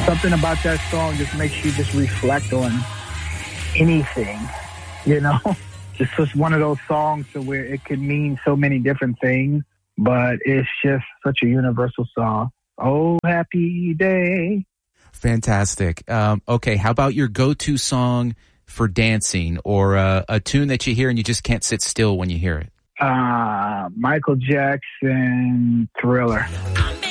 Something about that song just makes you just reflect on anything, you know? It's just one of those songs to where it could mean so many different things, but it's just such a universal song. Oh, happy day. Fantastic. Okay, how about your go-to song for dancing, or a tune that you hear and you just can't sit still when you hear it? Michael Jackson, Thriller.